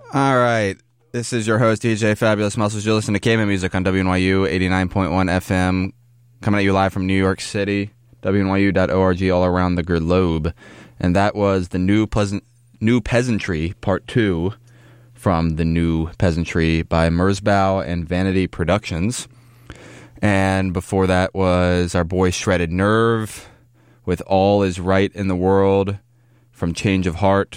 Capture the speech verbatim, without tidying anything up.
All right. This is your host, D J Fabulous Muscles. You're listening to K-Man Music on W N Y U eighty-nine point one F M. Coming at you live from New York City, W N Y U dot org, all around the globe. And that was the New Pleasant, New Peasantry, Part two, from the New Peasantry by Merzbow and Vanity Productions. And before that was our boy Shredded Nerve with All Is Right in the World from Change of Heart